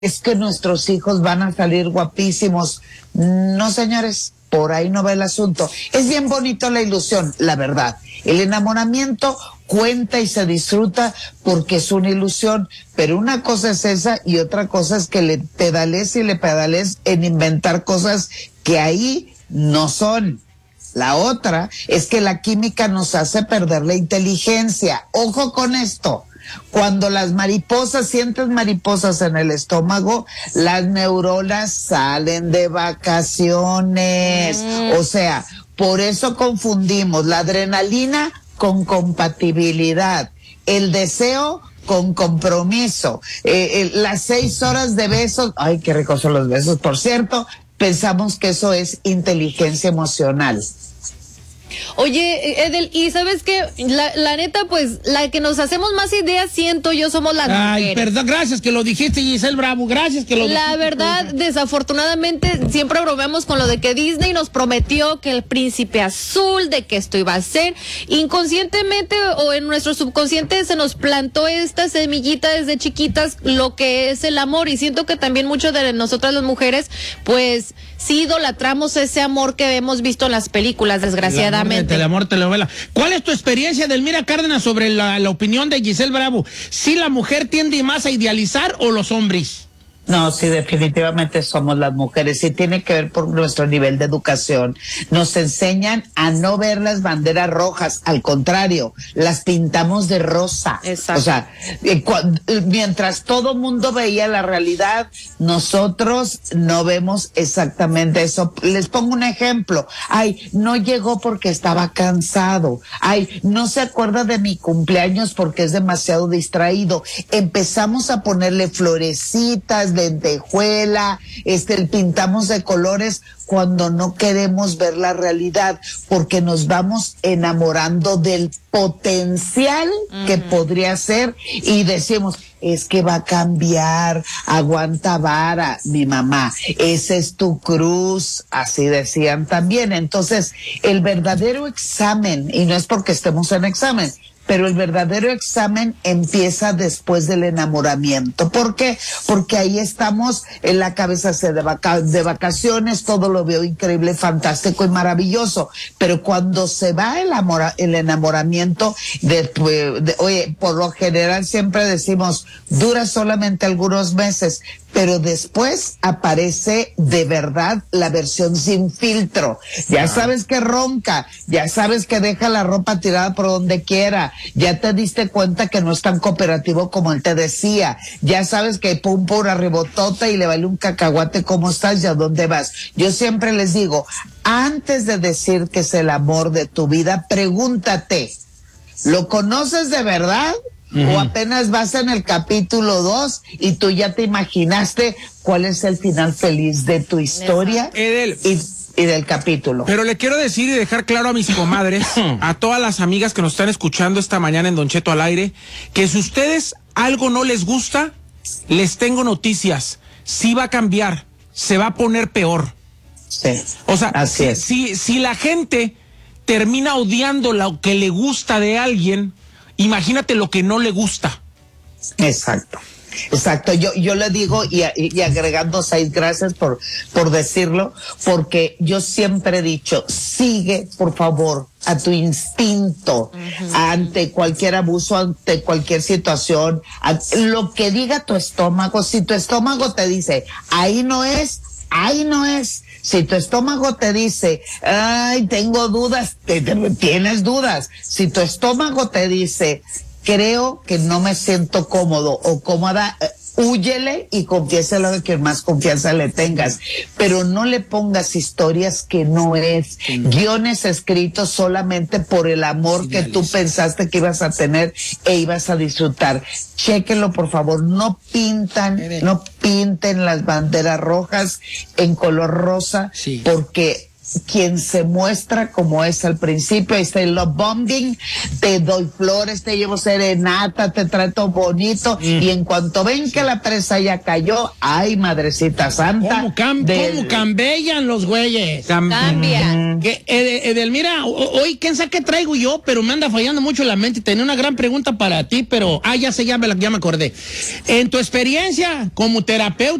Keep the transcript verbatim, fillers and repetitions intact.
es que nuestros hijos van a salir guapísimos. No, señores, por ahí no va el asunto. Es bien bonito la ilusión, la verdad. El enamoramiento cuenta y se disfruta porque es una ilusión, pero una cosa es esa y otra cosa es que le pedales y le pedales en inventar cosas que ahí no son. La otra es que la química nos hace perder la inteligencia. Ojo con esto. Cuando las mariposas, sientes mariposas en el estómago, las neuronas salen de vacaciones. Mm. O sea, por eso confundimos la adrenalina con compatibilidad, el deseo con compromiso, eh, eh, las seis horas de besos, ay, qué ricos son los besos, por cierto, pensamos que eso es inteligencia emocional. Oye, Edel, y sabes qué, la, la neta, pues, la que nos hacemos más ideas, siento yo, somos las mujeres. Ay, perdón, gracias que lo dijiste, Giselle Bravo, gracias que lo dijiste. La verdad, desafortunadamente, siempre bromeamos con lo de que Disney nos prometió que el príncipe azul, de que esto iba a ser. Inconscientemente o en nuestro subconsciente se nos plantó esta semillita desde chiquitas, lo que es el amor, y siento que también muchas de nosotras las mujeres, pues, sí idolatramos ese amor que hemos visto en las películas, desgraciadamente. El amor, telenovela. ¿Cuál es tu experiencia, Delmira Cárdenas, sobre la, la opinión de Giselle Bravo? ¿Si la mujer tiende más a idealizar o los hombres? No, sí, definitivamente somos las mujeres, y tiene que ver por nuestro nivel de educación. Nos enseñan a no ver las banderas rojas, al contrario, las pintamos de rosa. Exacto. O sea, eh, mientras todo mundo veía la realidad, nosotros no vemos exactamente eso. Les pongo un ejemplo. Ay, no llegó porque estaba cansado. Ay, no se acuerda de mi cumpleaños porque es demasiado distraído. Empezamos a ponerle florecitas, lentejuela, este, pintamos de colores cuando no queremos ver la realidad, porque nos vamos enamorando del potencial uh-huh. que podría ser y decimos, es que va a cambiar, aguanta vara, mi mamá, esa es tu cruz, así decían también. Entonces, el verdadero examen, y no es porque estemos en examen, pero el verdadero examen empieza después del enamoramiento. ¿Por qué? Porque ahí estamos, en la cabeza se de, vaca- de vacaciones, todo lo veo increíble, fantástico y maravilloso. Pero cuando se va el, amor, el enamoramiento, de, de, oye, por lo general siempre decimos, dura solamente algunos meses, pero después aparece de verdad la versión sin filtro. Ya sabes que ronca, ya sabes que deja la ropa tirada por donde quiera, ya te diste cuenta que no es tan cooperativo como él te decía, ya sabes que pum pum rebotota y le vale un cacahuate cómo estás y a dónde vas. Yo siempre les digo, antes de decir que es el amor de tu vida, pregúntate, ¿lo conoces de verdad? Uh-huh. O apenas vas en el capítulo dos y tú ya te imaginaste cuál es el final feliz de tu historia. Edel. Y, y del capítulo. Pero le quiero decir y dejar claro a mis comadres, a todas las amigas que nos están escuchando esta mañana en Don Cheto al aire, que si ustedes algo no les gusta, les tengo noticias. Sí va a cambiar, se va a poner peor. Sí. O sea, así si, es. si, si la gente termina odiando lo que le gusta de alguien, imagínate lo que no le gusta. Exacto, exacto. Yo yo le digo, y, y agregando seis, gracias por, por decirlo, porque yo siempre he dicho, sigue, por favor, a tu instinto, uh-huh. ante cualquier abuso, ante cualquier situación, a, lo que diga tu estómago. Si tu estómago te dice, ahí no es, ahí no es. Si tu estómago te dice, ay, tengo dudas, te, te, tienes dudas. Si tu estómago te dice, creo que no me siento cómodo o cómoda, eh, húyele y confiéselo de que más confianza le tengas. Pero no le pongas historias que no es, sí. guiones escritos solamente por el amor sí, que tú pensaste que ibas a tener e ibas a disfrutar. Chéquenlo, por favor, no pintan, no pinten las banderas rojas en color rosa, sí. porque quien se muestra como es al principio. Ahí está el love bombing, te doy flores, te llevo serenata, te trato bonito, mm. y en cuanto ven que la presa ya cayó, ay, madrecita santa. ¿Cómo, cam del... ¿cómo cambian los güeyes? Cambian. Que, Ed Edelmira, hoy quién sabe qué traigo yo, pero me anda fallando mucho la mente. Tenía una gran pregunta para ti, pero, ah, ya sé, ya me, ya me acordé. En tu experiencia como terapeuta,